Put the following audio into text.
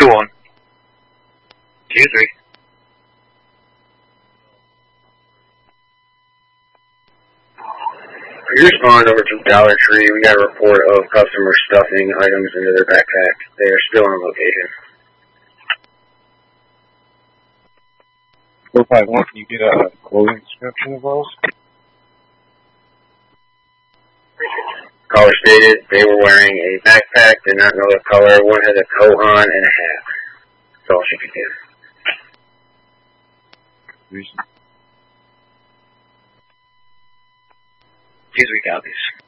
2-1. 2-3. You respond over to Dollar Tree. We got a report of customers stuffing items into their backpack. They are still on location. 451, can you get a clothing description of those? Caller stated they were wearing a backpack, did not know the color. One had a coat on and a hat. That's all she could give. Reason. 2-3 copies.